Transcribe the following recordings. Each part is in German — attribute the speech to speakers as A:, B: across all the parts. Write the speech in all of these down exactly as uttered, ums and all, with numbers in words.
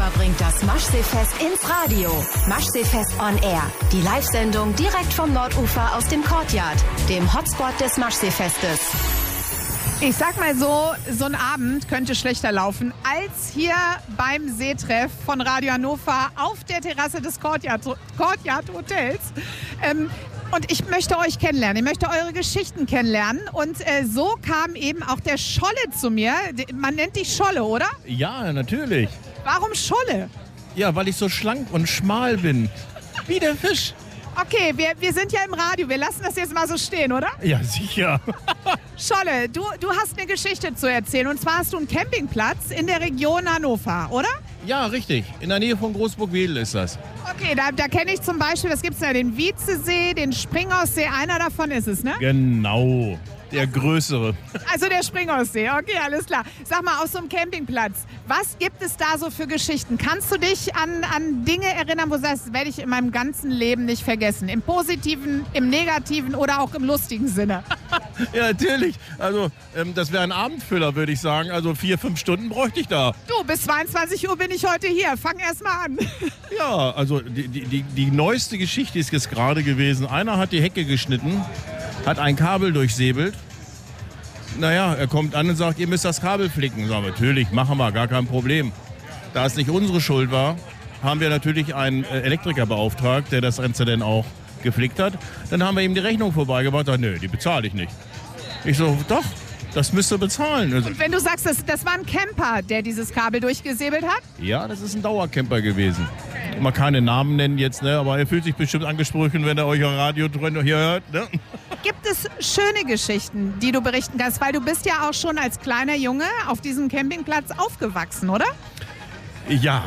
A: Hannover bringt das Maschseefest ins Radio. Maschseefest on Air. Die Live-Sendung direkt vom Nordufer aus dem Courtyard, dem Hotspot des Maschseefestes.
B: Ich sag mal so, so ein Abend könnte schlechter laufen als hier beim Seetreff von Radio Hannover auf der Terrasse des Courtyard, Courtyard Hotels. Ähm, und ich möchte euch kennenlernen, ich möchte eure Geschichten kennenlernen. Und äh, so kam eben auch der Scholle zu mir. Man nennt dich Scholle, oder?
C: Ja, natürlich.
B: Warum Scholle?
C: Ja, weil ich so schlank und schmal bin. Wie der Fisch.
B: Okay, wir, wir sind ja im Radio. Wir lassen das jetzt mal so stehen, oder?
C: Ja, sicher.
B: Scholle, du, du hast eine Geschichte zu erzählen. Und zwar hast du einen Campingplatz in der Region Hannover, oder?
C: Ja, richtig. In der Nähe von Großburg-Wedel ist das.
B: Okay, da, da kenne ich zum Beispiel, was gibt es da? Den Vietzesee, den Springaussee. Einer davon ist es, ne?
C: Genau. Der größere.
B: Also der Springaussee, okay, alles klar. Sag mal, aus so einem Campingplatz, was gibt es da so für Geschichten? Kannst du dich an, an Dinge erinnern, wo du sagst, das werde ich in meinem ganzen Leben nicht vergessen? Im positiven, im negativen oder auch im lustigen Sinne?
C: Ja, natürlich. Also, ähm, das wäre ein Abendfüller, würde ich sagen. Also vier, fünf Stunden bräuchte ich da.
B: Du, bis zweiundzwanzig Uhr bin ich heute hier. Fang erst mal an.
C: Ja, also die, die, die, die neueste Geschichte ist jetzt gerade gewesen. Einer hat die Hecke geschnitten, hat ein Kabel durchsäbelt. Naja, er kommt an und sagt, ihr müsst das Kabel flicken. Sagen wir, natürlich, machen wir, gar kein Problem. Da es nicht unsere Schuld war, haben wir natürlich einen Elektriker beauftragt, der das Ganze dann auch geflickt hat. Dann haben wir ihm die Rechnung vorbeigebracht. Sagt, nö, die bezahle ich nicht. Ich so, doch, das müsst ihr bezahlen. Also,
B: und wenn du sagst, das, das war ein Camper, der dieses Kabel durchgesäbelt hat?
C: Ja, das ist ein Dauercamper gewesen. Man kann keine Namen nennen jetzt, ne? Aber er fühlt sich bestimmt angesprochen, wenn er euch am Radio drin hier hört. Ne?
B: Gibt es schöne Geschichten, die du berichten kannst? Weil du bist ja auch schon als kleiner Junge auf diesem Campingplatz aufgewachsen, oder?
C: Ja,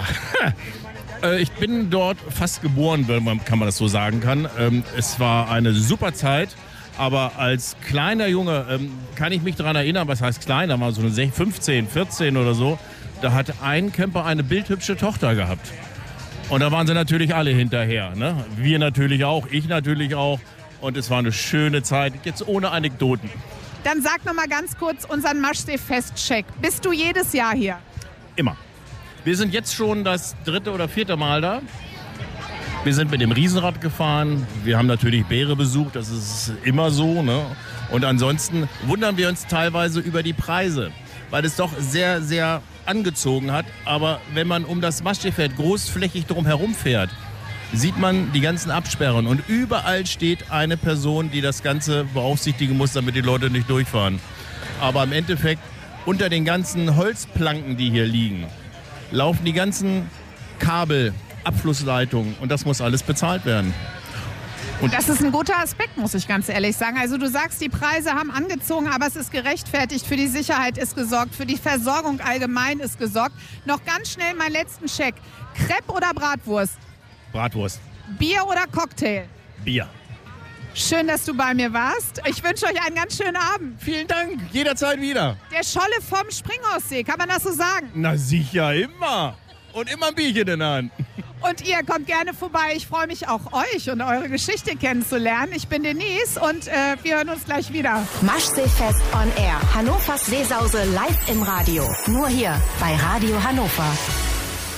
C: ich bin dort fast geboren, wenn man, kann man das so sagen kann. Es war eine super Zeit. Aber als kleiner Junge ähm, kann ich mich daran erinnern, was heißt kleiner, mal so eine fünfzehn, vierzehn oder so, da hat ein Camper eine bildhübsche Tochter gehabt. Und da waren sie natürlich alle hinterher. Ne? Wir natürlich auch, ich natürlich auch. Und es war eine schöne Zeit, jetzt ohne Anekdoten.
B: Dann sag noch mal ganz kurz unseren Maschsee-Fest-Check. Bist du jedes Jahr hier?
C: Immer. Wir sind jetzt schon das dritte oder vierte Mal da. Wir sind mit dem Riesenrad gefahren. Wir haben natürlich Bäre besucht, das ist immer so. Ne? Und ansonsten wundern wir uns teilweise über die Preise, weil es doch sehr, sehr angezogen hat. Aber wenn man um das Maschseefeld großflächig drum herum fährt, sieht man die ganzen Absperrungen. Und überall steht eine Person, die das Ganze beaufsichtigen muss, damit die Leute nicht durchfahren. Aber im Endeffekt, unter den ganzen Holzplanken, die hier liegen, laufen die ganzen Kabel, Abflussleitungen und das muss alles bezahlt werden.
B: Und das ist ein guter Aspekt, muss ich ganz ehrlich sagen. Also du sagst, die Preise haben angezogen, aber es ist gerechtfertigt. Für die Sicherheit ist gesorgt, für die Versorgung allgemein ist gesorgt. Noch ganz schnell meinen letzten Check. Crepe oder Bratwurst?
C: Bratwurst.
B: Bier oder Cocktail?
C: Bier.
B: Schön, dass du bei mir warst. Ich wünsche euch einen ganz schönen Abend.
C: Vielen Dank, jederzeit wieder.
B: Der Scholle vom Springaussee, kann man das so sagen?
C: Na sicher, immer. Und immer ein Bierchen in der Hand.
B: Und ihr kommt gerne vorbei. Ich freue mich auch, euch und eure Geschichte kennenzulernen. Ich bin Denise und äh, wir hören uns gleich wieder.
A: Maschseefest on Air. Hannovers Seesause live im Radio. Nur hier bei Radio Hannover.